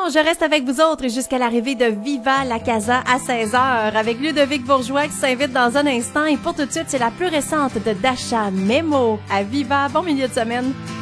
je reste avec vous autres jusqu'à l'arrivée de Viva la Casa à 16h avec Ludovic Bourgeois qui s'invite dans un instant. Et pour tout de suite, c'est la plus récente de Dasha Memo à Viva. Bon milieu de semaine.